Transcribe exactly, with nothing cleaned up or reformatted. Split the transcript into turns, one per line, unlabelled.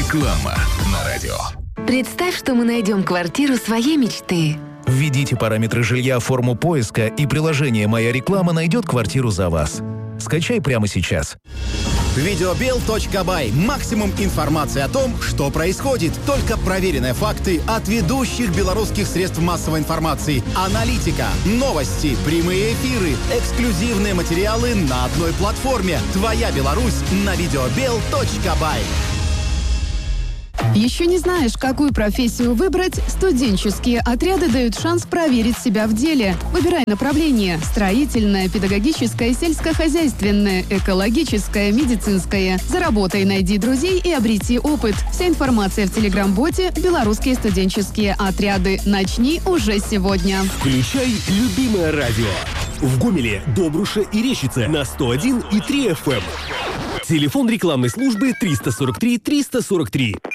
Реклама на радио.
Представь, что мы найдем квартиру своей мечты.
Введите параметры жилья в форму поиска, и приложение «Моя реклама» найдет квартиру за вас. Скачай прямо сейчас.
Видеобел точка бай. Максимум информации о том, что происходит. Только проверенные факты от ведущих белорусских средств массовой информации. Аналитика, новости, прямые эфиры, эксклюзивные материалы на одной платформе. Твоя Беларусь на видеобел точка бай.
Еще не знаешь, какую профессию выбрать? Студенческие отряды дают шанс проверить себя в деле. Выбирай направление: строительное, педагогическое, сельскохозяйственное, экологическое, медицинское. Заработай, найди друзей и обрети опыт. Вся информация в телеграм-боте «Белорусские студенческие отряды». Начни уже сегодня.
Включай любимое радио. В Гомеле, Добруше и Рещице на сто один и три эф эм. Телефон рекламной службы триста сорок три триста сорок три.